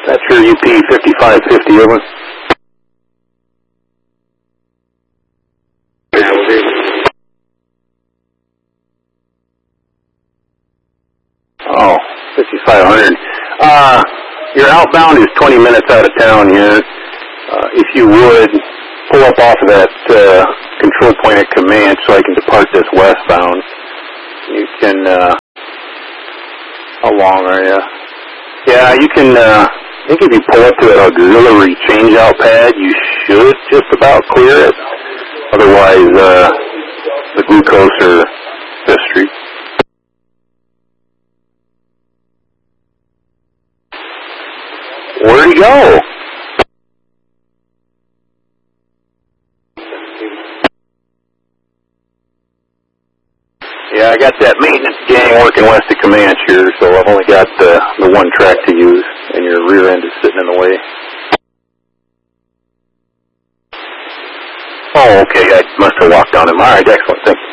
That's your UP 5550, over. Oh, 5500. Your outbound is 20 minutes out of town here. If you would, pull up off of that control point at command so I can depart this westbound. You can, how long are you? Yeah, you can, I think if you pull up to an auxiliary change-out pad, you should just about clear it. Otherwise, the glucose or history. Where'd he go? Yeah, I got that maintenance gang working west of Comanche here, so I've only got the one track to use, and your rear end is sitting in the way. Oh, okay, I must have walked on him. All right, excellent, thanks.